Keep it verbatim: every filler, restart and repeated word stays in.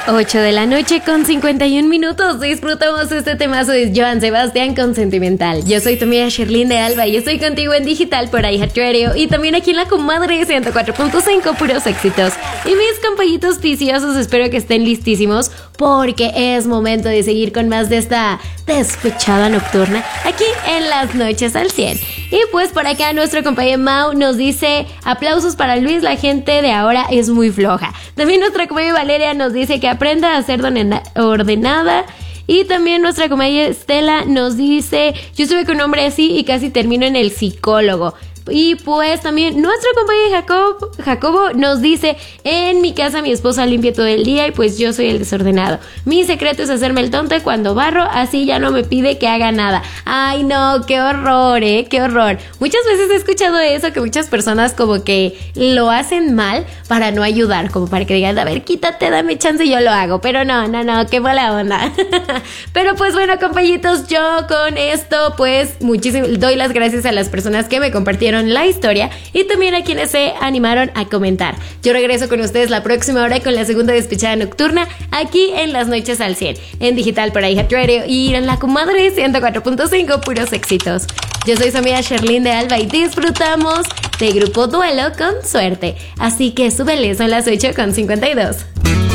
ocho de la noche con cincuenta y un minutos. Disfrutamos este temazo de Joan Sebastián con Sentimental. Yo soy tu amiga Sherlyn de Alba y estoy contigo en digital por iHeartRadio y también aquí en La Comadre ciento cuatro punto cinco, puros éxitos. Y mis compañitos viciosos, espero que estén listísimos porque es momento de seguir con más de esta despechada nocturna aquí en Las Noches al cien. Y pues por acá nuestro compañero Mau nos dice: aplausos para Luis, la gente de ahora es muy floja. También nuestra compañera Valeria nos dice que aprenda a ser ordenada. Y también nuestra compañera Estela nos dice: yo estuve con un hombre así y casi termino en el psicólogo. Y pues también nuestro compañero Jacob, Jacobo nos dice: en mi casa mi esposa limpia todo el día y pues yo soy el desordenado. Mi secreto es hacerme el tonto cuando barro, así ya no me pide que haga nada. Ay no, qué horror, eh, qué horror. Muchas veces he escuchado eso, que muchas personas como que lo hacen mal para no ayudar, como para que digan: a ver, quítate, dame chance y yo lo hago. Pero no, no, no, qué mala onda. Pero pues bueno, compañitos, yo con esto pues muchísimo doy las gracias a las personas que me compartieron la historia y también a quienes se animaron a comentar. Yo regreso con ustedes la próxima hora con la segunda despechada nocturna aquí en Las Noches al cien, en digital por iHeartRadio y en La Comadre ciento cuatro punto cinco, puros éxitos. Yo soy su amiga Sherlyn de Alba y disfrutamos de Grupo Duelo con Suerte. Así que súbele, son las ocho con cincuenta y dos.